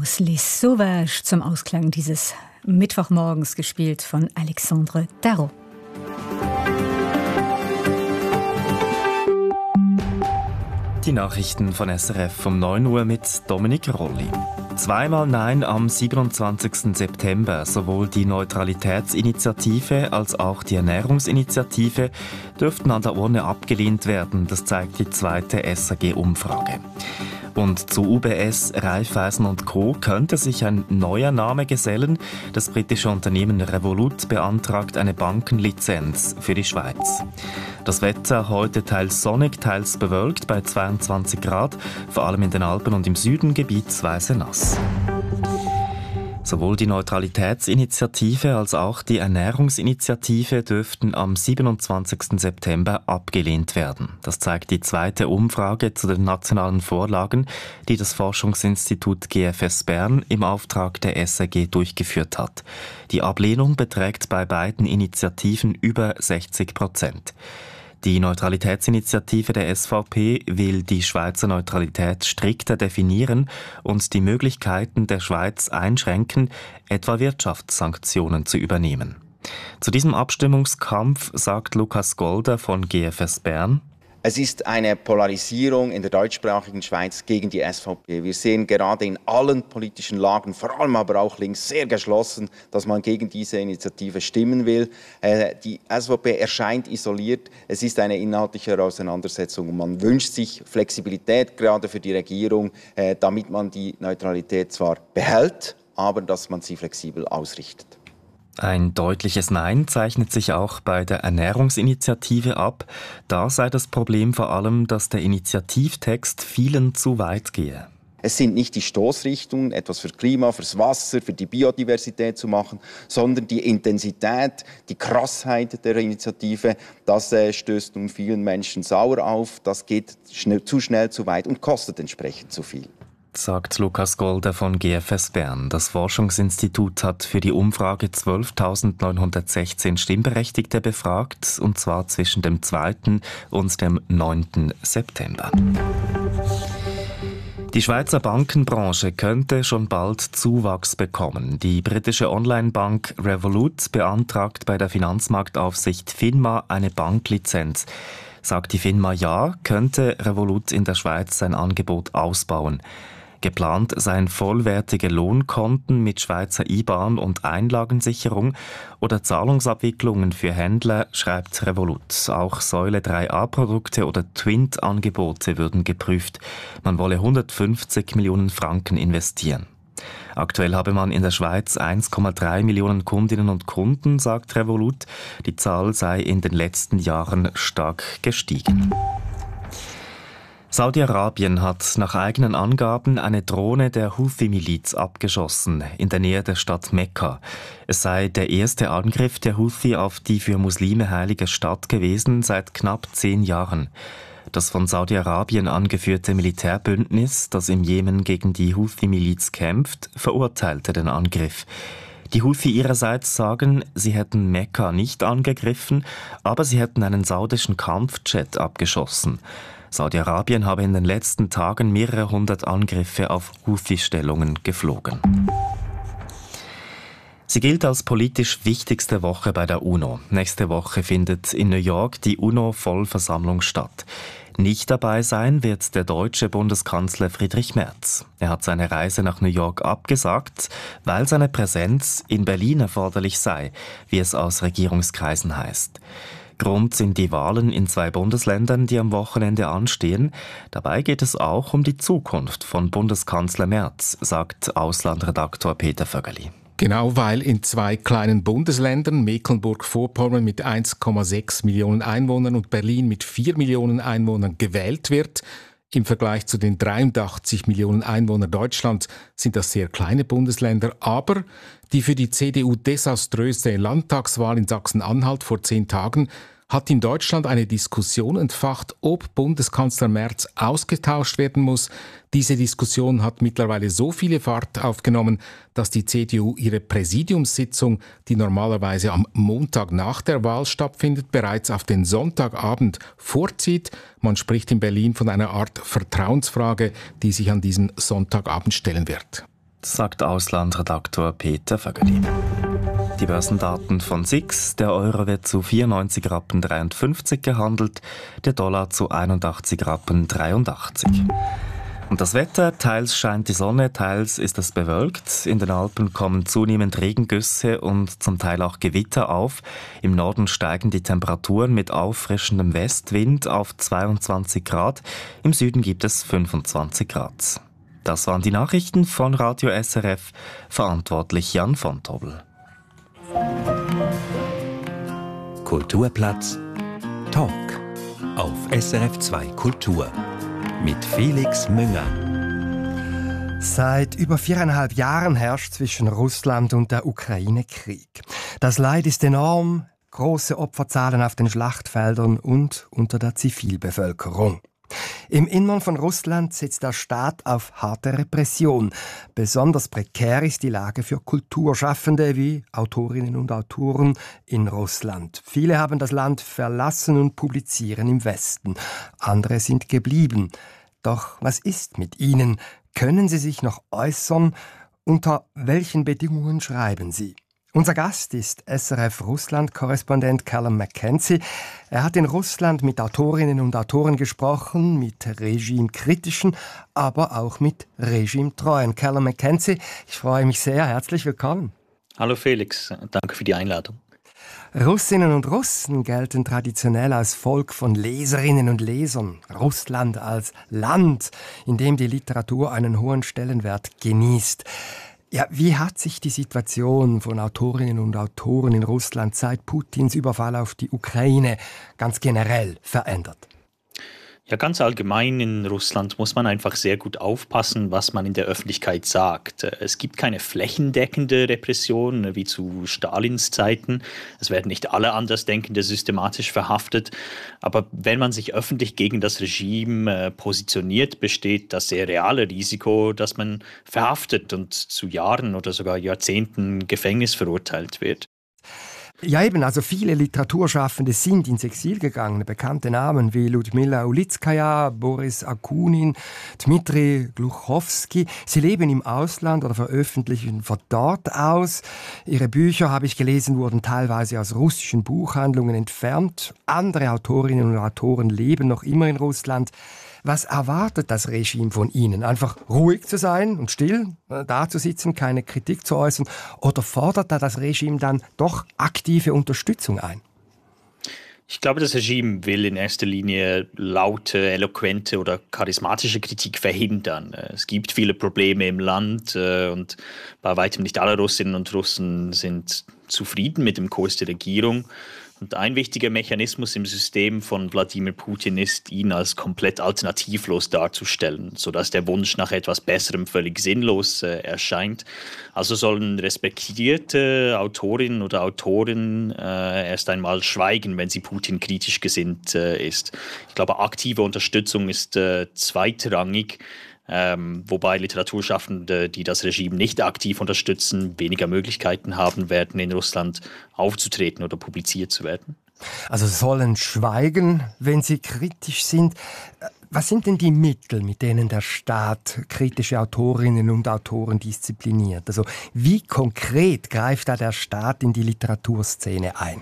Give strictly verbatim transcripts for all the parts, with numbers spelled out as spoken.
aus Les Sauvages zum Ausklang dieses Mittwochmorgens, gespielt von Alexandre Tarot. Die Nachrichten von S R F um neun Uhr mit Dominik Rolli. Zweimal Nein am siebenundzwanzigsten September. Sowohl die Neutralitätsinitiative als auch die Ernährungsinitiative dürften an der Urne abgelehnt werden. Das zeigt die zweite S A G-Umfrage. Und zu U B S, Raiffeisen und Co. könnte sich ein neuer Name gesellen. Das britische Unternehmen Revolut beantragt eine Bankenlizenz für die Schweiz. Das Wetter heute teils sonnig, teils bewölkt bei zweiundzwanzig Grad, vor allem in den Alpen und im Süden gebietsweise nass. Sowohl die Neutralitätsinitiative als auch die Ernährungsinitiative dürften am siebenundzwanzigsten September abgelehnt werden. Das zeigt die zweite Umfrage zu den nationalen Vorlagen, die das Forschungsinstitut G F S Bern im Auftrag der S A G durchgeführt hat. Die Ablehnung beträgt bei beiden Initiativen über sechzig Prozent. Die Neutralitätsinitiative der S V P will die Schweizer Neutralität strikter definieren und die Möglichkeiten der Schweiz einschränken, etwa Wirtschaftssanktionen zu übernehmen. Zu diesem Abstimmungskampf sagt Lukas Golder von G F S Bern: Es ist eine Polarisierung in der deutschsprachigen Schweiz gegen die S V P. Wir sehen gerade in allen politischen Lagern, vor allem aber auch links, sehr geschlossen, dass man gegen diese Initiative stimmen will. Äh, die S V P erscheint isoliert. Es ist eine inhaltliche Auseinandersetzung. Man wünscht sich Flexibilität gerade für die Regierung, äh, damit man die Neutralität zwar behält, aber dass man sie flexibel ausrichtet. Ein deutliches Nein zeichnet sich auch bei der Ernährungsinitiative ab. Da sei das Problem vor allem, dass der Initiativtext vielen zu weit gehe. Es sind nicht die Stoßrichtungen, etwas für Klima, fürs Wasser, für die Biodiversität zu machen, sondern die Intensität, die Krassheit der Initiative, das äh, stößt nun vielen Menschen sauer auf. Das geht schnell, zu schnell, zu weit und kostet entsprechend zu viel, sagt Lukas Golder von G F S Bern. Das Forschungsinstitut hat für die Umfrage zwölftausendneunhundertsechzehn Stimmberechtigte befragt, und zwar zwischen dem zweiten und dem neunten September. Die Schweizer Bankenbranche könnte schon bald Zuwachs bekommen. Die britische Online-Bank Revolut beantragt bei der Finanzmarktaufsicht FINMA eine Banklizenz. Sagt die FINMA ja, könnte Revolut in der Schweiz sein Angebot ausbauen. Geplant seien vollwertige Lohnkonten mit Schweizer I B A N und Einlagensicherung oder Zahlungsabwicklungen für Händler, schreibt Revolut. Auch Säule drei a Produkte oder Twint-Angebote würden geprüft. Man wolle hundertfünfzig Millionen Franken investieren. Aktuell habe man in der Schweiz eins Komma drei Millionen Kundinnen und Kunden, sagt Revolut. Die Zahl sei in den letzten Jahren stark gestiegen. Saudi-Arabien hat nach eigenen Angaben eine Drohne der Houthi-Miliz abgeschossen, in der Nähe der Stadt Mekka. Es sei der erste Angriff der Houthi auf die für Muslime heilige Stadt gewesen seit knapp zehn Jahren. Das von Saudi-Arabien angeführte Militärbündnis, das im Jemen gegen die Houthi-Miliz kämpft, verurteilte den Angriff. Die Houthi ihrerseits sagen, sie hätten Mekka nicht angegriffen, aber sie hätten einen saudischen Kampfjet abgeschossen. Saudi-Arabien habe in den letzten Tagen mehrere hundert Angriffe auf Houthi-Stellungen geflogen. Sie gilt als politisch wichtigste Woche bei der UNO. Nächste Woche findet in New York die UNO-Vollversammlung statt. Nicht dabei sein wird der deutsche Bundeskanzler Friedrich Merz. Er hat seine Reise nach New York abgesagt, weil seine Präsenz in Berlin erforderlich sei, wie es aus Regierungskreisen heißt. Grund sind die Wahlen in zwei Bundesländern, die am Wochenende anstehen. Dabei geht es auch um die Zukunft von Bundeskanzler Merz, sagt Auslandredaktor Peter Vögeli. Genau, weil in zwei kleinen Bundesländern, Mecklenburg-Vorpommern mit eins Komma sechs Millionen Einwohnern und Berlin mit vier Millionen Einwohnern, gewählt wird. Im Vergleich zu den dreiundachtzig Millionen Einwohnern Deutschlands sind das sehr kleine Bundesländer, aber die für die C D U desaströse Landtagswahl in Sachsen-Anhalt vor zehn Tagen hat in Deutschland eine Diskussion entfacht, ob Bundeskanzler Merz ausgetauscht werden muss. Diese Diskussion hat mittlerweile so viele Fahrt aufgenommen, dass die C D U ihre Präsidiumssitzung, die normalerweise am Montag nach der Wahl stattfindet, bereits auf den Sonntagabend vorzieht. Man spricht in Berlin von einer Art Vertrauensfrage, die sich an diesem Sonntagabend stellen wird. sagt Auslandredaktor Peter Vögeli. Die Börsendaten von S I X. Der Euro wird zu vierundneunzig Rappen dreiundfünfzig gehandelt, der Dollar zu einundachtzig Rappen dreiundachtzig. Und das Wetter, teils scheint die Sonne, teils ist es bewölkt. In den Alpen kommen zunehmend Regengüsse und zum Teil auch Gewitter auf. Im Norden steigen die Temperaturen mit auffrischendem Westwind auf zweiundzwanzig Grad. Im Süden gibt es fünfundzwanzig Grad. Das waren die Nachrichten von Radio S R F, verantwortlich Jan von Tobel. Kulturplatz Talk auf S R F zwei Kultur mit Felix Münger. Seit über viereinhalb Jahren herrscht zwischen Russland und der Ukraine Krieg. Das Leid ist enorm, große Opferzahlen auf den Schlachtfeldern und unter der Zivilbevölkerung. Im Innern von Russland setzt der Staat auf harte Repression. Besonders prekär ist die Lage für Kulturschaffende wie Autorinnen und Autoren in Russland. Viele haben das Land verlassen und publizieren im Westen. Andere sind geblieben. Doch was ist mit ihnen? Können sie sich noch äußern? Unter welchen Bedingungen schreiben sie? Unser Gast ist S R F-Russland-Korrespondent Callum McKenzie. Er hat in Russland mit Autorinnen und Autoren gesprochen, mit regimekritischen, aber auch mit regimetreuen. Callum McKenzie, ich freue mich sehr. Herzlich willkommen. Hallo Felix, danke für die Einladung. Russinnen und Russen gelten traditionell als Volk von Leserinnen und Lesern. Russland als Land, in dem die Literatur einen hohen Stellenwert genießt. Ja, wie hat sich die Situation von Autorinnen und Autoren in Russland seit Putins Überfall auf die Ukraine ganz generell verändert? Ja, ganz allgemein in Russland muss man einfach sehr gut aufpassen, was man in der Öffentlichkeit sagt. Es gibt keine flächendeckende Repression wie zu Stalins Zeiten. Es werden nicht alle Andersdenkende systematisch verhaftet. Aber wenn man sich öffentlich gegen das Regime äh, positioniert, besteht das sehr reale Risiko, dass man verhaftet und zu Jahren oder sogar Jahrzehnten Gefängnis verurteilt wird. Ja eben, also viele Literaturschaffende sind ins Exil gegangen. Bekannte Namen wie Ludmila Ulitskaya, Boris Akunin, Dmitri Gluchowski. Sie leben im Ausland oder veröffentlichen von dort aus. Ihre Bücher, habe ich gelesen, wurden teilweise aus russischen Buchhandlungen entfernt. Andere Autorinnen und Autoren leben noch immer in Russland. Was erwartet das Regime von Ihnen? Einfach ruhig zu sein und still da zu sitzen, keine Kritik zu äußern? Oder fordert da das Regime dann doch aktive Unterstützung ein? Ich glaube, das Regime will in erster Linie laute, eloquente oder charismatische Kritik verhindern. Es gibt viele Probleme im Land und bei weitem nicht alle Russinnen und Russen sind zufrieden mit dem Kurs der Regierung. Und ein wichtiger Mechanismus im System von Wladimir Putin ist, ihn als komplett alternativlos darzustellen, sodass der Wunsch nach etwas Besserem völlig sinnlos äh, erscheint. Also sollen respektierte Autorinnen oder Autoren äh, erst einmal schweigen, wenn sie Putin kritisch gesinnt äh, ist. Ich glaube, aktive Unterstützung ist äh, zweitrangig. Ähm, wobei Literaturschaffende, die das Regime nicht aktiv unterstützen, weniger Möglichkeiten haben werden, in Russland aufzutreten oder publiziert zu werden. Also sollen schweigen, wenn sie kritisch sind. Was sind denn die Mittel, mit denen der Staat kritische Autorinnen und Autoren diszipliniert? Also wie konkret greift da der Staat in die Literaturszene ein?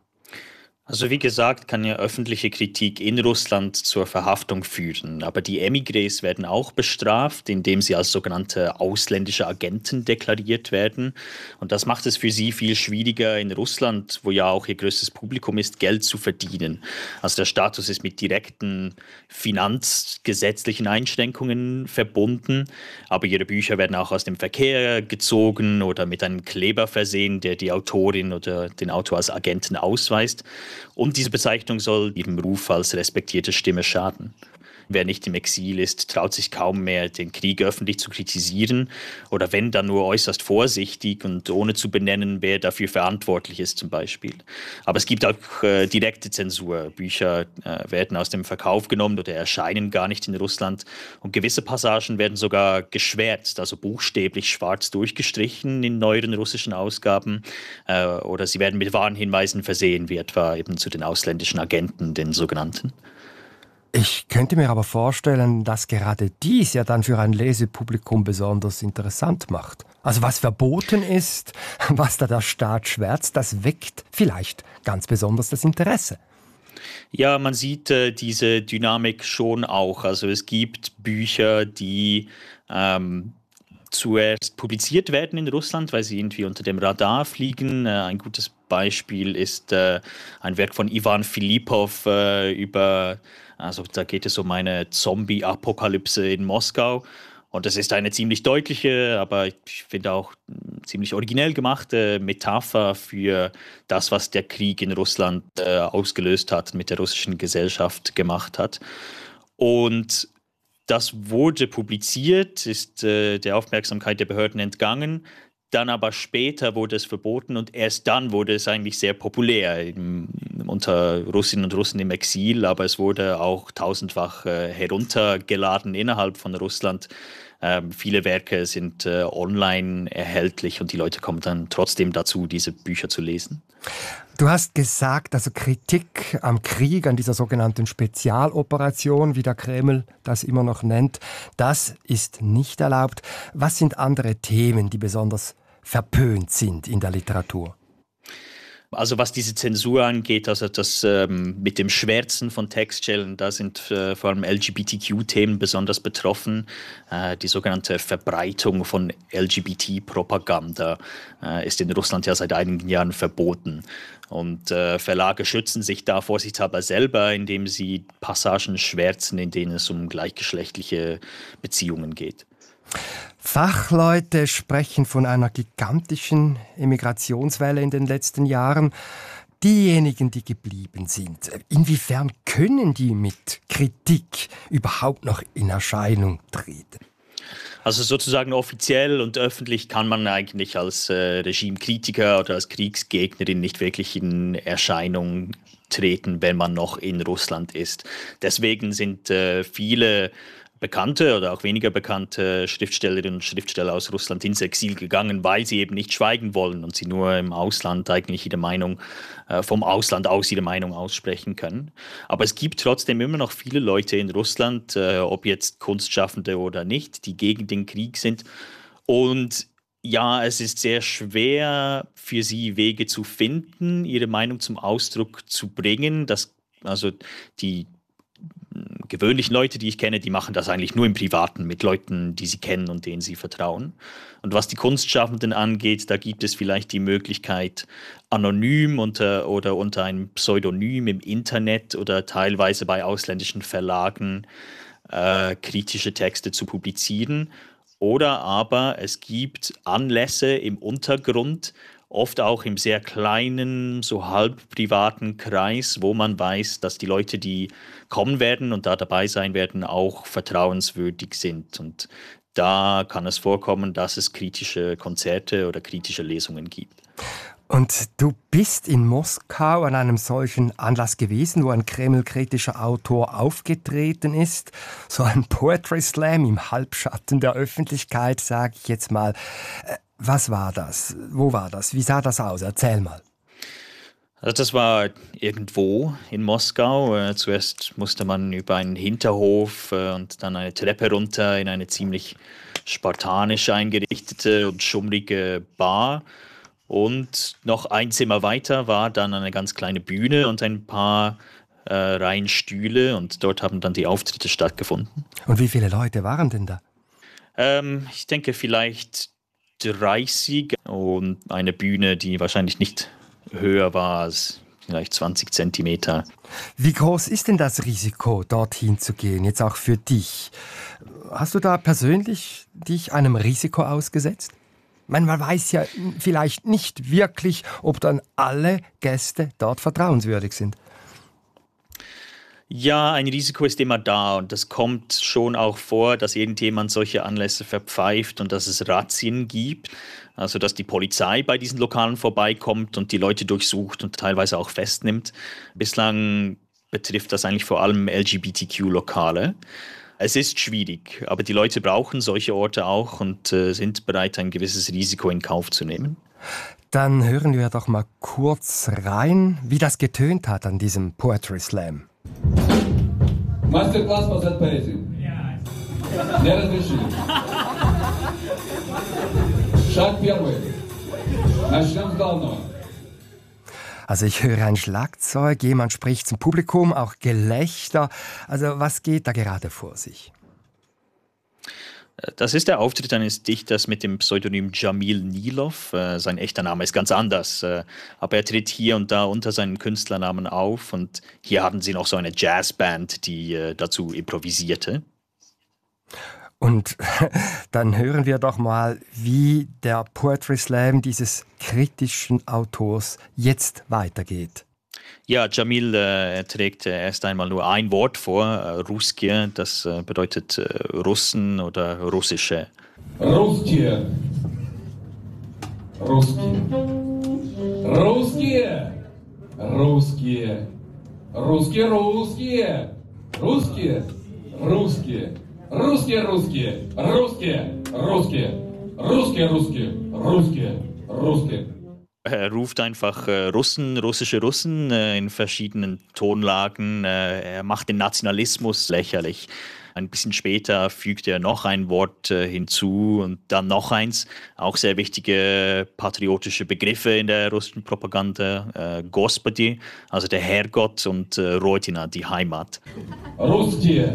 Also wie gesagt, kann ja öffentliche Kritik in Russland zur Verhaftung führen. Aber die Emigres werden auch bestraft, indem sie als sogenannte ausländische Agenten deklariert werden. Und das macht es für sie viel schwieriger, in Russland, wo ja auch ihr größtes Publikum ist, Geld zu verdienen. Also der Status ist mit direkten finanzgesetzlichen Einschränkungen verbunden. Aber ihre Bücher werden auch aus dem Verkehr gezogen oder mit einem Kleber versehen, der die Autorin oder den Autor als Agenten ausweist. Und diese Bezeichnung soll ihrem Ruf als respektierte Stimme schaden. Wer nicht im Exil ist, traut sich kaum mehr, den Krieg öffentlich zu kritisieren oder wenn, dann nur äußerst vorsichtig und ohne zu benennen, wer dafür verantwortlich ist zum Beispiel. Aber es gibt auch äh, direkte Zensur. Bücher äh, werden aus dem Verkauf genommen oder erscheinen gar nicht in Russland und gewisse Passagen werden sogar geschwärzt, also buchstäblich schwarz durchgestrichen in neueren russischen Ausgaben äh, oder sie werden mit Warnhinweisen versehen, wie etwa eben zu den ausländischen Agenten, den sogenannten. Ich könnte mir aber vorstellen, dass gerade dies ja dann für ein Lesepublikum besonders interessant macht. Also was verboten ist, was da der Staat schwärzt, das weckt vielleicht ganz besonders das Interesse. Ja, man sieht äh, diese Dynamik schon auch. Also es gibt Bücher, die ähm, zuerst publiziert werden in Russland, weil sie irgendwie unter dem Radar fliegen. Äh, ein gutes Beispiel ist äh, ein Werk von Ivan Filippov äh, über, also da geht es um eine Zombie-Apokalypse in Moskau. Und das ist eine ziemlich deutliche, aber ich finde auch ziemlich originell gemachte Metapher für das, was der Krieg in Russland äh, ausgelöst hat, mit der russischen Gesellschaft gemacht hat. Und das wurde publiziert, ist äh, der Aufmerksamkeit der Behörden entgangen. Dann aber später wurde es verboten und erst dann wurde es eigentlich sehr populär im, unter Russinnen und Russen im Exil, aber es wurde auch tausendfach äh, heruntergeladen innerhalb von Russland. Ähm, viele Werke sind äh, online erhältlich und die Leute kommen dann trotzdem dazu, diese Bücher zu lesen. Du hast gesagt, also Kritik am Krieg, an dieser sogenannten Spezialoperation, wie der Kreml das immer noch nennt, das ist nicht erlaubt. Was sind andere Themen, die besonders verpönt sind in der Literatur? Also was diese Zensur angeht, also das ähm, mit dem Schwärzen von Textstellen, da sind äh, vor allem L G B T Q-Themen besonders betroffen. Äh, die sogenannte Verbreitung von L G B T-Propaganda äh, ist in Russland ja seit einigen Jahren verboten. Und äh, Verlage schützen sich da vorsichtshalber selber, indem sie Passagen schwärzen, in denen es um gleichgeschlechtliche Beziehungen geht. Fachleute sprechen von einer gigantischen Emigrationswelle in den letzten Jahren. Diejenigen, die geblieben sind, inwiefern können die mit Kritik überhaupt noch in Erscheinung treten? Also sozusagen offiziell und öffentlich kann man eigentlich als äh, Regimekritiker oder als Kriegsgegnerin nicht wirklich in Erscheinung treten, wenn man noch in Russland ist. Deswegen sind äh, viele bekannte oder auch weniger bekannte Schriftstellerinnen und Schriftsteller aus Russland ins Exil gegangen, weil sie eben nicht schweigen wollen und sie nur im Ausland eigentlich ihre Meinung, äh, vom Ausland aus ihre Meinung aussprechen können. Aber es gibt trotzdem immer noch viele Leute in Russland, äh, ob jetzt Kunstschaffende oder nicht, die gegen den Krieg sind. Und ja, es ist sehr schwer für sie Wege zu finden, ihre Meinung zum Ausdruck zu bringen. Das, also die gewöhnlichen Leute, die ich kenne, die machen das eigentlich nur im Privaten mit Leuten, die sie kennen und denen sie vertrauen. Und was die Kunstschaffenden angeht, da gibt es vielleicht die Möglichkeit, anonym unter, oder unter einem Pseudonym im Internet oder teilweise bei ausländischen Verlagen äh, kritische Texte zu publizieren. Oder aber es gibt Anlässe im Untergrund, oft auch im sehr kleinen, so halb privaten Kreis, wo man weiß, dass die Leute, die kommen werden und da dabei sein werden, auch vertrauenswürdig sind. Und da kann es vorkommen, dass es kritische Konzerte oder kritische Lesungen gibt. Und du bist in Moskau an einem solchen Anlass gewesen, wo ein kremlkritischer Autor aufgetreten ist. So ein Poetry Slam im Halbschatten der Öffentlichkeit, sage ich jetzt mal. Was war das? Wo war das? Wie sah das aus? Erzähl mal. Also das war irgendwo in Moskau. Äh, zuerst musste man über einen Hinterhof äh, und dann eine Treppe runter in eine ziemlich spartanisch eingerichtete und schummrige Bar. Und noch ein Zimmer weiter war dann eine ganz kleine Bühne und ein paar äh, Reihen Stühle. Und dort haben dann die Auftritte stattgefunden. Und wie viele Leute waren denn da? Ähm, ich denke vielleicht dreißig und eine Bühne, die wahrscheinlich nicht höher war als vielleicht zwanzig Zentimeter. Wie groß ist denn das Risiko, dorthin zu gehen, jetzt auch für dich? Hast du da persönlich dich einem Risiko ausgesetzt? Ich meine, man weiß ja vielleicht nicht wirklich, ob dann alle Gäste dort vertrauenswürdig sind. Ja, ein Risiko ist immer da und das kommt schon auch vor, dass irgendjemand solche Anlässe verpfeift und dass es Razzien gibt. Also dass die Polizei bei diesen Lokalen vorbeikommt und die Leute durchsucht und teilweise auch festnimmt. Bislang betrifft das eigentlich vor allem L G B T Q-Lokale. Es ist schwierig, aber die Leute brauchen solche Orte auch und äh, sind bereit, ein gewisses Risiko in Kauf zu nehmen. Dann hören wir doch mal kurz rein, wie das getönt hat an diesem Poetry Slam. Мастер-класс по зет-поэзии. Не разрешили. Шаг первый. Начнем с главного. Also ich höre ein Schlagzeug, jemand spricht zum Publikum, auch Gelächter. Also was geht da gerade vor sich? Das ist der Auftritt eines Dichters mit dem Pseudonym Jamil Nilov. Sein echter Name ist ganz anders, aber er tritt hier und da unter seinem Künstlernamen auf. Und hier haben sie noch so eine Jazzband, die dazu improvisierte. Und dann hören wir doch mal, wie der Poetry Slam dieses kritischen Autors jetzt weitergeht. Ja, Jamil äh, trägt äh, erst einmal nur ein Wort vor, äh, Ruskie, das äh, bedeutet äh, Russen oder Russische. Ruskie. Ruskie. Ruskie. Ruskie. Ruskie, Ruskie. Ruskie. Ruskie. Ruskie, Ruskie. Ruskie. Ruskie. Ruskie, Ruskie. Ruskie. Ruskie. Er ruft einfach äh, Russen, russische Russen äh, in verschiedenen Tonlagen. Äh, er macht den Nationalismus lächerlich. Ein bisschen später fügt er noch ein Wort äh, hinzu und dann noch eins. Auch sehr wichtige patriotische Begriffe in der russischen Propaganda. Äh, Gospodi, also der Herrgott, und äh, Rodina, die Heimat. Ruskie.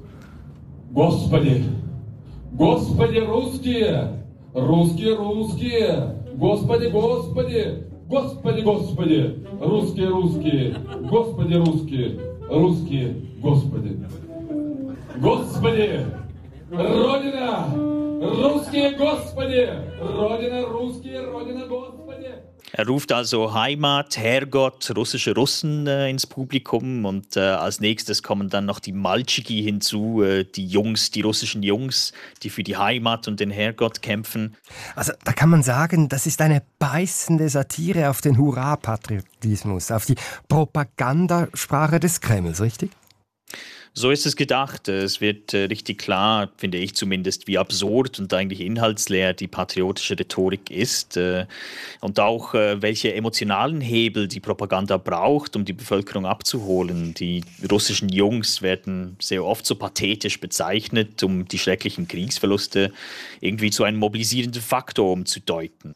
Господи. Господи, русские. Русские, русские. Господи, Господи, Господи, Господи, русские, русские, Господи, русские, русские, Господи. Господи, Родина, русские, Господи, Родина, русские, Родина, Господи. Er ruft also Heimat, Herrgott, russische Russen äh, ins Publikum und äh, als nächstes kommen dann noch die Malchiki hinzu, äh, die Jungs, die russischen Jungs, die für die Heimat und den Herrgott kämpfen. Also da kann man sagen, das ist eine beißende Satire auf den Hurra-Patriotismus, auf die Propagandasprache des Kremls, richtig? So ist es gedacht. Es wird äh, richtig klar, finde ich zumindest, wie absurd und eigentlich inhaltsleer die patriotische Rhetorik ist äh, und auch, äh, welche emotionalen Hebel die Propaganda braucht, um die Bevölkerung abzuholen. Die russischen Jungs werden sehr oft so pathetisch bezeichnet, um die schrecklichen Kriegsverluste irgendwie zu einem mobilisierenden Faktor umzudeuten.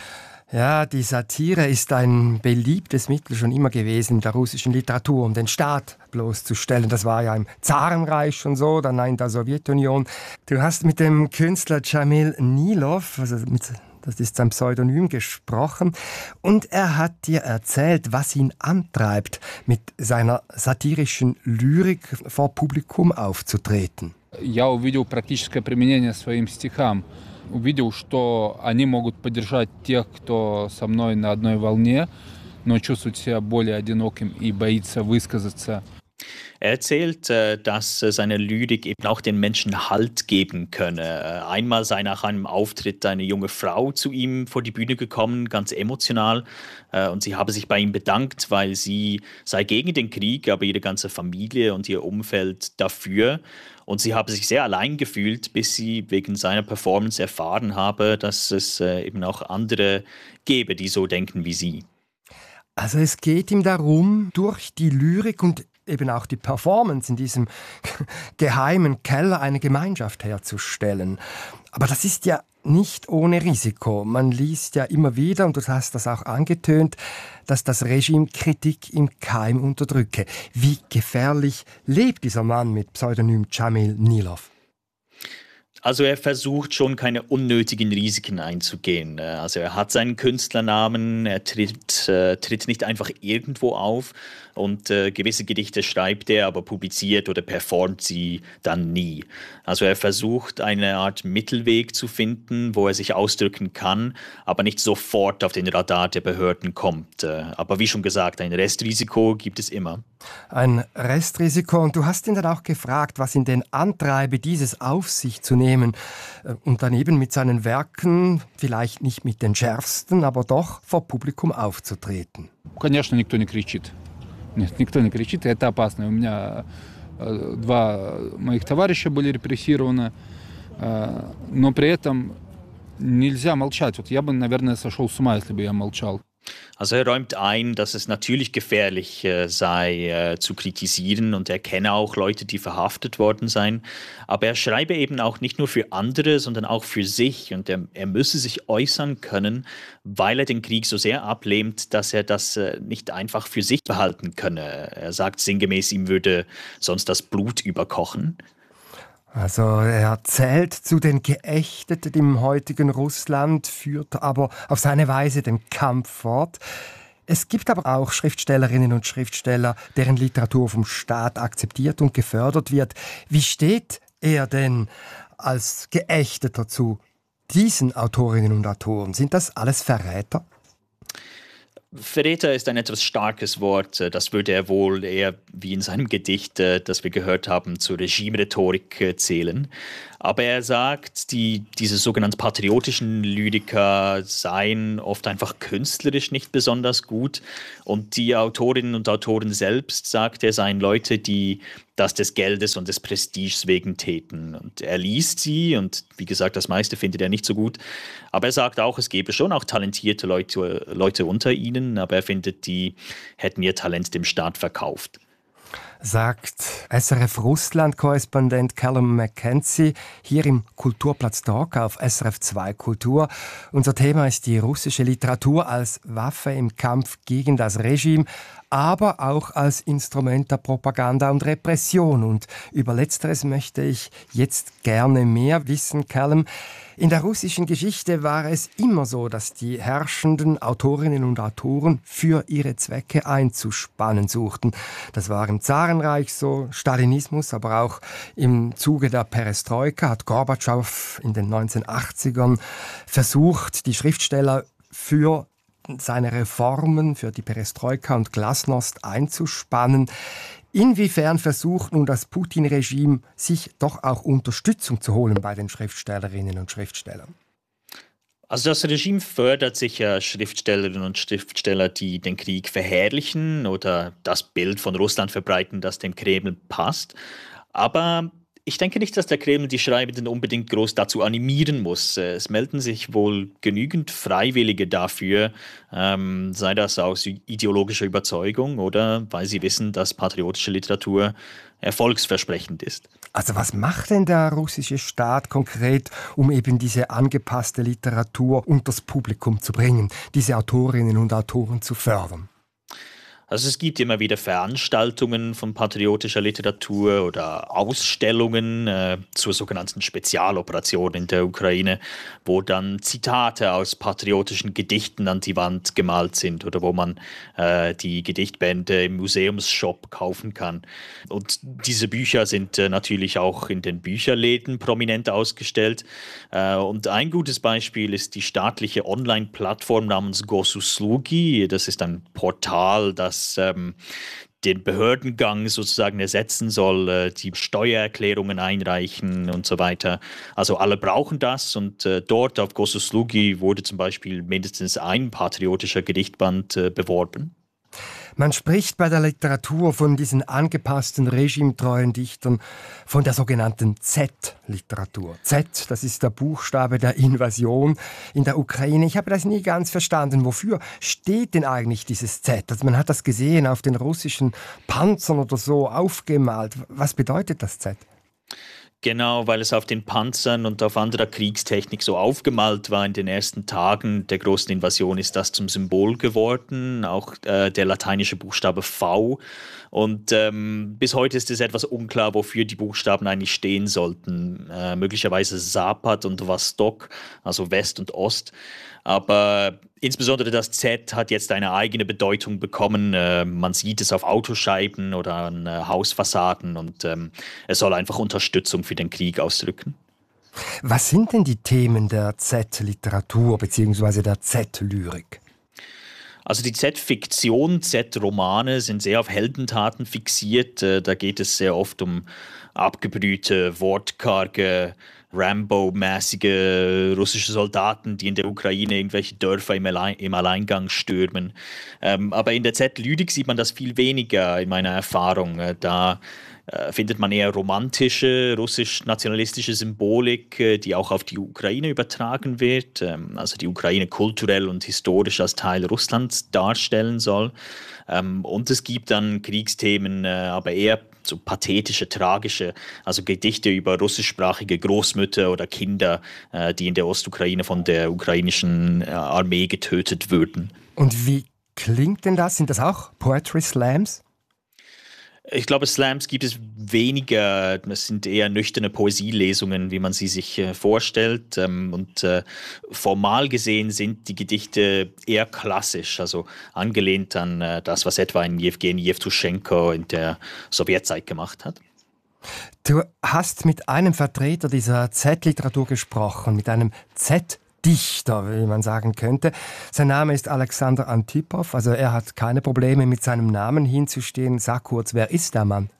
Ja, die Satire ist ein beliebtes Mittel schon immer gewesen in der russischen Literatur, um den Staat bloßzustellen. Das war ja im Zarenreich schon so, dann in der Sowjetunion. Du hast mit dem Künstler Jamil Nilov, also mit, das ist sein Pseudonym, gesprochen und er hat dir erzählt, was ihn antreibt, mit seiner satirischen Lyrik vor Publikum aufzutreten. Я увидел практическое применение своим стихам. Увидел, что они могут поддержать тех, кто со мной на одной волне, но чувствует себя более одиноким и боится высказаться. Er erzählt, dass seine Lyrik eben auch den Menschen Halt geben könne. Einmal sei nach einem Auftritt eine junge Frau zu ihm vor die Bühne gekommen, ganz emotional. Und sie habe sich bei ihm bedankt, weil sie sei gegen den Krieg, aber ihre ganze Familie und ihr Umfeld dafür. Und sie habe sich sehr allein gefühlt, bis sie wegen seiner Performance erfahren habe, dass es eben auch andere gäbe, die so denken wie sie. Also es geht ihm darum, durch die Lyrik und eben auch die Performance in diesem geheimen Keller eine Gemeinschaft herzustellen. Aber das ist ja nicht ohne Risiko. Man liest ja immer wieder, und du hast das auch angetönt, dass das Regime Kritik im Keim unterdrücke. Wie gefährlich lebt dieser Mann mit Pseudonym Jamil Nilov? Also er versucht schon, keine unnötigen Risiken einzugehen. Also er hat seinen Künstlernamen, er tritt, äh, tritt nicht einfach irgendwo auf und äh, gewisse Gedichte schreibt er, aber publiziert oder performt sie dann nie. Also er versucht, eine Art Mittelweg zu finden, wo er sich ausdrücken kann, aber nicht sofort auf den Radar der Behörden kommt. Aber wie schon gesagt, ein Restrisiko gibt es immer. Ein Restrisiko. Und du hast ihn dann auch gefragt, was ihn denn antreibe, dieses auf sich zu nehmen und dann eben mit seinen Werken, vielleicht nicht mit den schärfsten, aber doch vor Publikum aufzutreten. Конечно, никто не кричит. Нет, никто не кричит, это опасно. У меня два моих товарища были репрессированы, но при этом нельзя молчать. Вот я бы, наверное, сошел с ума, если бы я молчал. Also er räumt ein, dass es natürlich gefährlich äh, sei, äh, zu kritisieren, und er kenne auch Leute, die verhaftet worden seien. Aber er schreibe eben auch nicht nur für andere, sondern auch für sich, und er, er müsse sich äußern können, weil er den Krieg so sehr ablehnt, dass er das äh, nicht einfach für sich behalten könne. Er sagt sinngemäß, ihm würde sonst das Blut überkochen. Also er zählt zu den Geächteten im heutigen Russland, führt aber auf seine Weise den Kampf fort. Es gibt aber auch Schriftstellerinnen und Schriftsteller, deren Literatur vom Staat akzeptiert und gefördert wird. Wie steht er denn als Geächteter zu diesen Autorinnen und Autoren? Sind das alles Verräter? Verräter ist ein etwas starkes Wort. Das würde er wohl eher, wie in seinem Gedicht, das wir gehört haben, zur Regimerhetorik zählen. Aber er sagt, die, diese sogenannten patriotischen Lyriker seien oft einfach künstlerisch nicht besonders gut. Und die Autorinnen und Autoren selbst, sagt er, seien Leute, die das des Geldes und des Prestiges wegen täten. Und er liest sie, und wie gesagt, das meiste findet er nicht so gut. Aber er sagt auch, es gäbe schon auch talentierte Leute, Leute unter ihnen, aber er findet, die hätten ihr Talent dem Staat verkauft. Sagt S R F-Russland-Korrespondent Callum McKenzie hier im Kulturplatz Talk auf S R F zwei Kultur. Unser Thema ist die russische Literatur als Waffe im Kampf gegen das Regime, aber auch als Instrument der Propaganda und Repression. Und über Letzteres möchte ich jetzt gerne mehr wissen, Callum. In der russischen Geschichte war es immer so, dass die herrschenden Autorinnen und Autoren für ihre Zwecke einzuspannen suchten. Das war im Zarenreich so, Stalinismus, aber auch im Zuge der Perestroika hat Gorbatschow in den neunzehnhundertachtzigern versucht, die Schriftsteller für seine Reformen, für die Perestroika und Glasnost einzuspannen. Inwiefern versucht nun das Putin-Regime, sich doch auch Unterstützung zu holen bei den Schriftstellerinnen und Schriftstellern? Also das Regime fördert sicher Schriftstellerinnen und Schriftsteller, die den Krieg verherrlichen oder das Bild von Russland verbreiten, das dem Kreml passt. Aber ich denke nicht, dass der Kreml die Schreibenden unbedingt groß dazu animieren muss. Es melden sich wohl genügend Freiwillige dafür, ähm, sei das aus ideologischer Überzeugung oder weil sie wissen, dass patriotische Literatur erfolgsversprechend ist. Also was macht denn der russische Staat konkret, um eben diese angepasste Literatur unters Publikum zu bringen, diese Autorinnen und Autoren zu fördern? Also es gibt immer wieder Veranstaltungen von patriotischer Literatur oder Ausstellungen äh, zur sogenannten Spezialoperation in der Ukraine, wo dann Zitate aus patriotischen Gedichten an die Wand gemalt sind oder wo man äh, die Gedichtbände im Museumsshop kaufen kann. Und diese Bücher sind äh, natürlich auch in den Bücherläden prominent ausgestellt. Äh, und ein gutes Beispiel ist die staatliche Online-Plattform namens Gosuslugi. Das ist ein Portal, das Ähm, den Behördengang sozusagen ersetzen soll, äh, die Steuererklärungen einreichen und so weiter. Also alle brauchen das, und äh, dort auf Gosuslugi wurde zum Beispiel mindestens ein patriotischer Gedichtband äh, beworben. Man spricht bei der Literatur von diesen angepassten, regimetreuen Dichtern von der sogenannten Z-Literatur. Z, das ist der Buchstabe der Invasion in der Ukraine. Ich habe das nie ganz verstanden. Wofür steht denn eigentlich dieses Z? Also man hat das gesehen auf den russischen Panzern oder so aufgemalt. Was bedeutet das Z? Genau, weil es auf den Panzern und auf anderer Kriegstechnik so aufgemalt war in den ersten Tagen der großen Invasion, ist das zum Symbol geworden, auch äh, der lateinische Buchstabe V. Und ähm, bis heute ist es etwas unklar, wofür die Buchstaben eigentlich stehen sollten. Äh, möglicherweise Zapad und Vostok, also West und Ost. Aber insbesondere das Z hat jetzt eine eigene Bedeutung bekommen. Äh, man sieht es auf Autoscheiben oder an äh, Hausfassaden, und ähm, es soll einfach Unterstützung für den Krieg ausdrücken. Was sind denn die Themen der Z-Literatur bzw. der Z-Lyrik? Also die Z-Fiktion, Z-Romane sind sehr auf Heldentaten fixiert. Da geht es sehr oft um abgebrühte, wortkarge Rambo-mäßige russische Soldaten, die in der Ukraine irgendwelche Dörfer im, Allein- im Alleingang stürmen. Ähm, aber in der Z-Lyrik sieht man das viel weniger in meiner Erfahrung. Äh, da äh, findet man eher romantische, russisch-nationalistische Symbolik, äh, die auch auf die Ukraine übertragen wird, ähm, also die Ukraine kulturell und historisch als Teil Russlands darstellen soll. Ähm, und es gibt dann Kriegsthemen, äh, aber eher so pathetische, tragische, also Gedichte über russischsprachige Großmütter oder Kinder, äh, die in der Ostukraine von der ukrainischen äh, Armee getötet würden. Und wie klingt denn das? Sind das auch Poetry Slams? Ich glaube, Slams gibt es weniger. Es sind eher nüchterne Poesielesungen, wie man sie sich äh, vorstellt. Ähm, und äh, formal gesehen sind die Gedichte eher klassisch, also angelehnt an äh, das, was etwa ein Jewgeni Jewtuschenko in der Sowjetzeit gemacht hat. Du hast mit einem Vertreter dieser Z-Literatur gesprochen, mit einem Z Dichter, wie man sagen könnte. Sein Name ist Alexander Antipov, also er hat keine Probleme mit seinem Namen hinzustehen. Sag kurz, wer ist der Mann?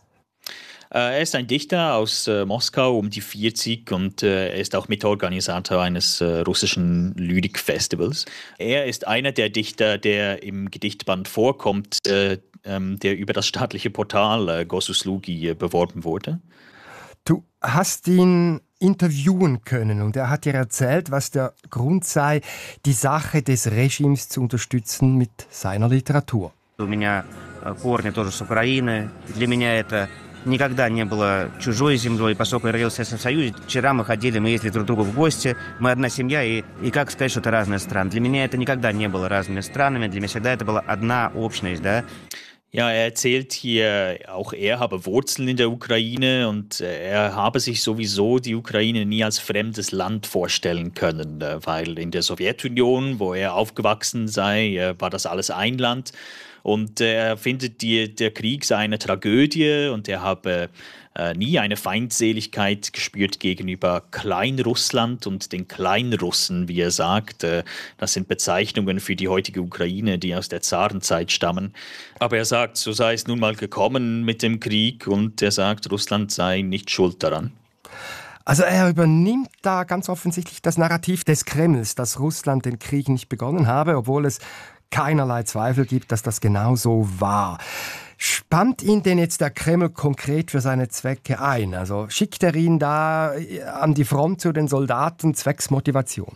Er ist ein Dichter aus äh, Moskau um die vierzig und äh, er ist auch Mitorganisator eines äh, russischen Lyrikfestivals. Er ist einer der Dichter, der im Gedichtband vorkommt, äh, ähm, der über das staatliche Portal äh, Gosuslugi äh, beworben wurde. Du hast ihn interviewen können und er hat dir erzählt, was der Grund sei, die Sache des Regimes zu unterstützen mit seiner Literatur. У меня корни тоже с Украины. Для меня это никогда не было чужой землей, поскольку я родился в Советском Союзе. Вчера мы ходили, мы ездили друг к другу в гости, мы одна семья, и, и как сказать, что это разные страны. Для меня это никогда не было разными странами, для меня всегда это была одна общность, да. Ja, er erzählt hier, auch er habe Wurzeln in der Ukraine und er habe sich sowieso die Ukraine nie als fremdes Land vorstellen können, weil in der Sowjetunion, wo er aufgewachsen sei, war das alles ein Land. Und er findet, die, der Krieg sei eine Tragödie und er habe äh, nie eine Feindseligkeit gespürt gegenüber Kleinrussland und den Kleinrussen, wie er sagt. Äh, das sind Bezeichnungen für die heutige Ukraine, die aus der Zarenzeit stammen. Aber er sagt, so sei es nun mal gekommen mit dem Krieg und er sagt, Russland sei nicht schuld daran. Also er übernimmt da ganz offensichtlich das Narrativ des Kremls, dass Russland den Krieg nicht begonnen habe, obwohl es keinerlei Zweifel gibt, dass das genau so war. Spannt ihn denn jetzt der Kreml konkret für seine Zwecke ein? Also schickt er ihn da an die Front zu den Soldaten zwecks Motivation?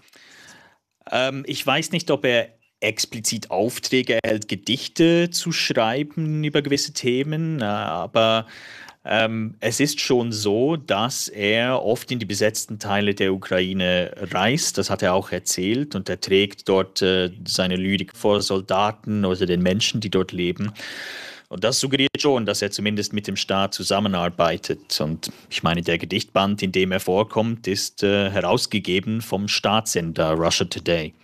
Ähm, ich weiß nicht, ob er explizit Aufträge erhält, Gedichte zu schreiben über gewisse Themen, aber Ähm, es ist schon so, dass er oft in die besetzten Teile der Ukraine reist. Das hat er auch erzählt. Und er trägt dort äh, seine Lyrik vor Soldaten oder den Menschen, die dort leben. Und das suggeriert schon, dass er zumindest mit dem Staat zusammenarbeitet. Und ich meine, der Gedichtband, in dem er vorkommt, ist äh, herausgegeben vom Staatssender Russia Today.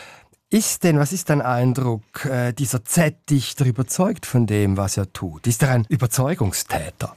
Ist denn, was ist dein Eindruck, äh, dieser Z-Dichter überzeugt von dem, was er tut? Ist er ein Überzeugungstäter?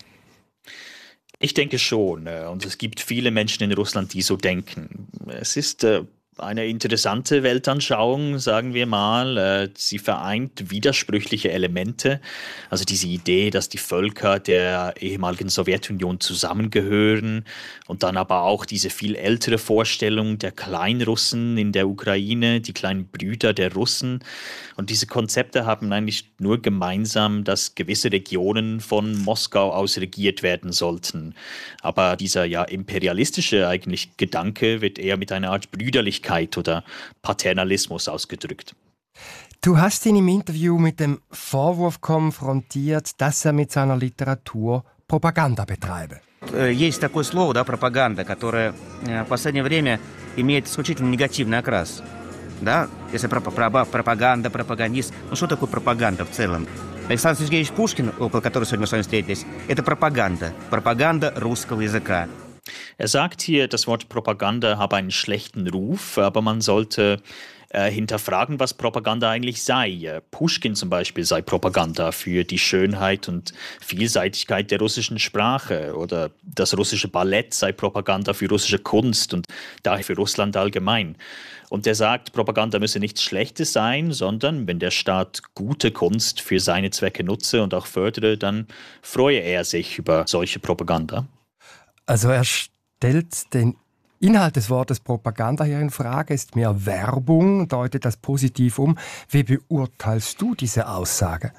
Ich denke schon. Und es gibt viele Menschen in Russland, die so denken. Es ist eine interessante Weltanschauung, sagen wir mal. Sie vereint widersprüchliche Elemente. Also diese Idee, dass die Völker der ehemaligen Sowjetunion zusammengehören und dann aber auch diese viel ältere Vorstellung der Kleinrussen in der Ukraine, die kleinen Brüder der Russen. Und diese Konzepte haben eigentlich nur gemeinsam, dass gewisse Regionen von Moskau aus regiert werden sollten. Aber dieser ja imperialistische eigentlich Gedanke wird eher mit einer Art Brüderlichkeit oder Paternalismus ausgedrückt. Du hast ihn im Interview mit dem Vorwurf konfrontiert, dass er mit seiner Literatur Propaganda betreibe. Есть такое слово, да, пропаганда, которое в последнее время имеет исключительно негативный окрас. Да, если про, про, пропаганда, пропагандист, ну что такое пропаганда в целом? Александр Сергеевич Пушкин, около которого сегодня мы с вами встретились, это пропаганда, пропаганда русского языка. Er sagt hier, das Wort Propaganda habe einen schlechten Ruf, aber man sollte äh, hinterfragen, was Propaganda eigentlich sei. Puschkin zum Beispiel sei Propaganda für die Schönheit und Vielseitigkeit der russischen Sprache oder das russische Ballett sei Propaganda für russische Kunst und daher für Russland allgemein. Und er sagt, Propaganda müsse nichts Schlechtes sein, sondern wenn der Staat gute Kunst für seine Zwecke nutze und auch fördere, dann freue er sich über solche Propaganda. Also er stellt den Inhalt des Wortes Propaganda hier in Frage ist mehr Werbung, deutet das positiv um. Wie beurteilst du diese Aussage?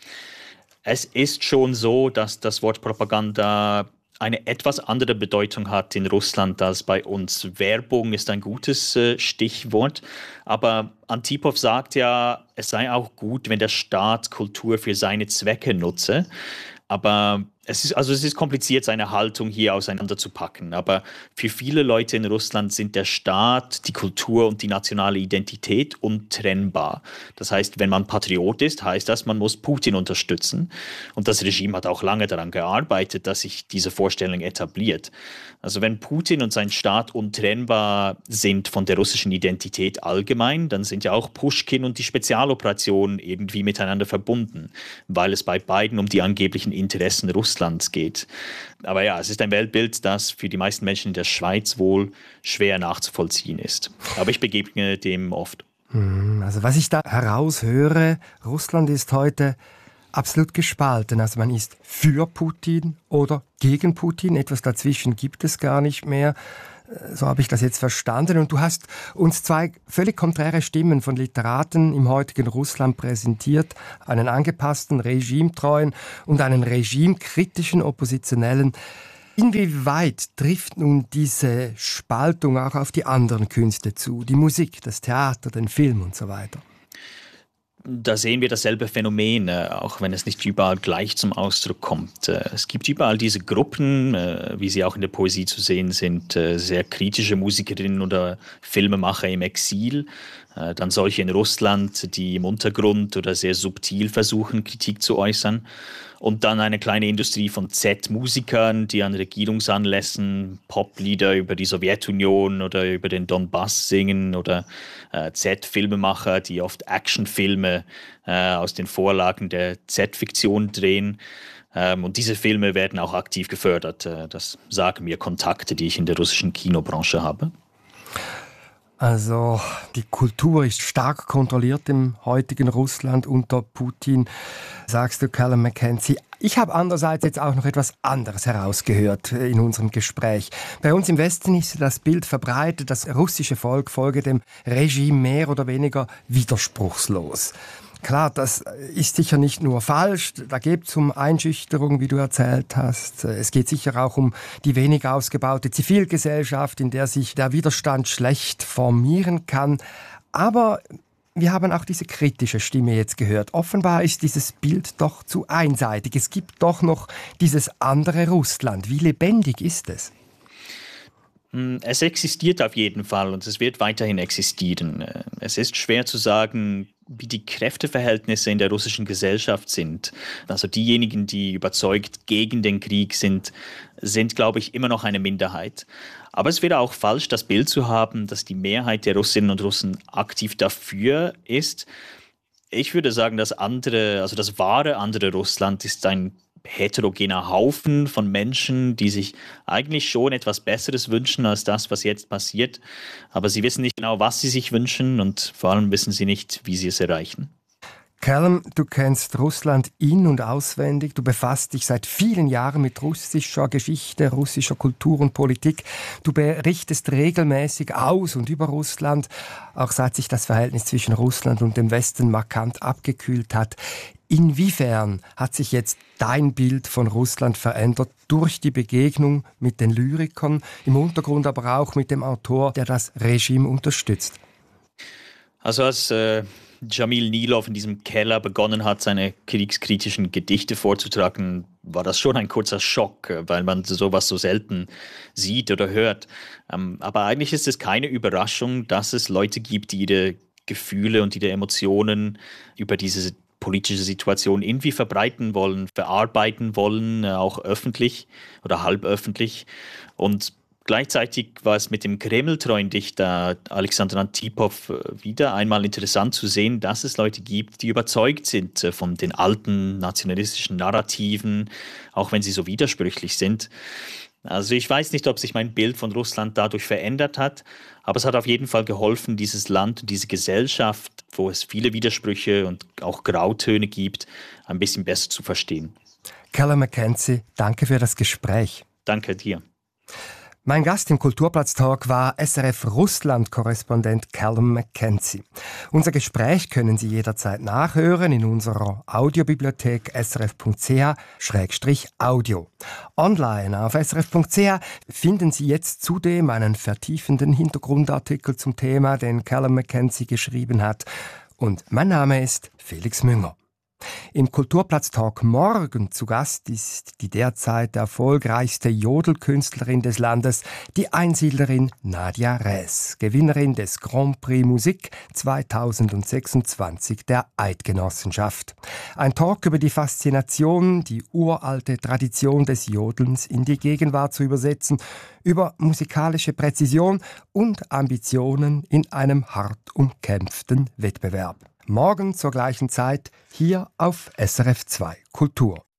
Es ist schon so, dass das Wort Propaganda eine etwas andere Bedeutung hat in Russland als bei uns. Werbung ist ein gutes äh, Stichwort, aber Antipov sagt ja, es sei auch gut, wenn der Staat Kultur für seine Zwecke nutze. Aber es ist, also es ist kompliziert, seine Haltung hier auseinanderzupacken. Aber für viele Leute in Russland sind der Staat, die Kultur und die nationale Identität untrennbar. Das heißt, wenn man Patriot ist, heißt das, man muss Putin unterstützen. Und das Regime hat auch lange daran gearbeitet, dass sich diese Vorstellung etabliert. Also wenn Putin und sein Staat untrennbar sind von der russischen Identität allgemein, dann sind ja auch Puschkin und die Spezialoperationen irgendwie miteinander verbunden, weil es bei beiden um die angeblichen Interessen Russlands geht. Aber ja, es ist ein Weltbild, das für die meisten Menschen in der Schweiz wohl schwer nachzuvollziehen ist. Aber ich begegne dem oft. Also was ich da heraushöre, Russland ist heute absolut gespalten. Also man ist für Putin oder gegen Putin. Etwas dazwischen gibt es gar nicht mehr. So habe ich das jetzt verstanden. Und du hast uns zwei völlig konträre Stimmen von Literaten im heutigen Russland präsentiert. Einen angepassten, regimetreuen und einen regimekritischen Oppositionellen. Inwieweit trifft nun diese Spaltung auch auf die anderen Künste zu? Die Musik, das Theater, den Film und so weiter? Da sehen wir dasselbe Phänomen, auch wenn es nicht überall gleich zum Ausdruck kommt. Es gibt überall diese Gruppen, wie sie auch in der Poesie zu sehen sind, sehr kritische Musikerinnen oder Filmemacher im Exil, dann solche in Russland, die im Untergrund oder sehr subtil versuchen, Kritik zu äußern. Und dann eine kleine Industrie von Z-Musikern, die an Regierungsanlässen Poplieder über die Sowjetunion oder über den Donbass singen oder äh, Z-Filmemacher, die oft Actionfilme äh, aus den Vorlagen der Z-Fiktion drehen. Ähm, und diese Filme werden auch aktiv gefördert. Äh, das sagen mir Kontakte, die ich in der russischen Kinobranche habe. Also die Kultur ist stark kontrolliert im heutigen Russland unter Putin, sagst du, Callum McKenzie. Ich habe andererseits jetzt auch noch etwas anderes herausgehört in unserem Gespräch. Bei uns im Westen ist das Bild verbreitet, das russische Volk folge dem Regime mehr oder weniger widerspruchslos. Klar, das ist sicher nicht nur falsch, da geht es um Einschüchterung, wie du erzählt hast. Es geht sicher auch um die wenig ausgebaute Zivilgesellschaft, in der sich der Widerstand schlecht formieren kann. Aber wir haben auch diese kritische Stimme jetzt gehört. Offenbar ist dieses Bild doch zu einseitig. Es gibt doch noch dieses andere Russland. Wie lebendig ist es? Es existiert auf jeden Fall und es wird weiterhin existieren. Es ist schwer zu sagen, wie die Kräfteverhältnisse in der russischen Gesellschaft sind. Also diejenigen, die überzeugt gegen den Krieg sind, sind, glaube ich, immer noch eine Minderheit. Aber es wäre auch falsch, das Bild zu haben, dass die Mehrheit der Russinnen und Russen aktiv dafür ist. Ich würde sagen, das andere, also das wahre andere Russland ist ein heterogener Haufen von Menschen, die sich eigentlich schon etwas Besseres wünschen als das, was jetzt passiert. Aber sie wissen nicht genau, was sie sich wünschen und vor allem wissen sie nicht, wie sie es erreichen. Callum, du kennst Russland in- und auswendig. Du befasst dich seit vielen Jahren mit russischer Geschichte, russischer Kultur und Politik. Du berichtest regelmäßig aus und über Russland, auch seit sich das Verhältnis zwischen Russland und dem Westen markant abgekühlt hat. Inwiefern hat sich jetzt dein Bild von Russland verändert durch die Begegnung mit den Lyrikern, im Untergrund aber auch mit dem Autor, der das Regime unterstützt? Also als äh, Jamil Nilov in diesem Keller begonnen hat, seine kriegskritischen Gedichte vorzutragen, war das schon ein kurzer Schock, weil man sowas so selten sieht oder hört. Ähm, aber eigentlich ist es keine Überraschung, dass es Leute gibt, die ihre Gefühle und ihre Emotionen über diese politische Situation irgendwie verbreiten wollen, verarbeiten wollen, auch öffentlich oder halböffentlich. Und gleichzeitig war es mit dem kremltreuen Dichter Alexander Antipov wieder einmal interessant zu sehen, dass es Leute gibt, die überzeugt sind von den alten nationalistischen Narrativen, auch wenn sie so widersprüchlich sind. Also ich weiß nicht, ob sich mein Bild von Russland dadurch verändert hat, aber es hat auf jeden Fall geholfen, dieses Land und diese Gesellschaft, wo es viele Widersprüche und auch Grautöne gibt, ein bisschen besser zu verstehen. Callum McKenzie, danke für das Gespräch. Danke dir. Mein Gast im Kulturplatz-Talk war S R F-Russland-Korrespondent Callum Mackenzie. Unser Gespräch können Sie jederzeit nachhören in unserer Audiobibliothek s r f punkt c h slash audio. Online auf s r f punkt c h finden Sie jetzt zudem einen vertiefenden Hintergrundartikel zum Thema, den Callum Mackenzie geschrieben hat. Und mein Name ist Felix Münger. Im Kulturplatz-Talk morgen zu Gast ist die derzeit erfolgreichste Jodelkünstlerin des Landes, die Einsiedlerin Nadja Räs, Gewinnerin des Grand Prix Musik zweitausendsechsundzwanzig der Eidgenossenschaft. Ein Talk über die Faszination, die uralte Tradition des Jodelns in die Gegenwart zu übersetzen, über musikalische Präzision und Ambitionen in einem hart umkämpften Wettbewerb. Morgen zur gleichen Zeit hier auf S R F zwei Kultur.